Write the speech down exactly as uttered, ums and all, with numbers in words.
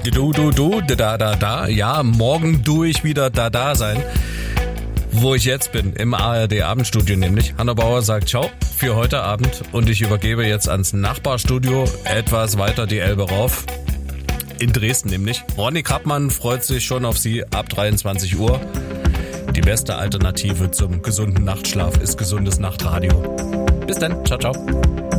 Du, du, du, da, da, da. Ja, morgen tu ich wieder da, da sein. Wo ich jetzt bin, im A R D-Abendstudio nämlich. Hanna Bauer sagt ciao für heute Abend und ich übergebe jetzt ans Nachbarstudio, etwas weiter die Elbe rauf. In Dresden nämlich. Ronny Krappmann freut sich schon auf Sie ab dreiundzwanzig Uhr. Die beste Alternative zum gesunden Nachtschlaf ist gesundes Nachtradio. Bis dann, ciao, ciao.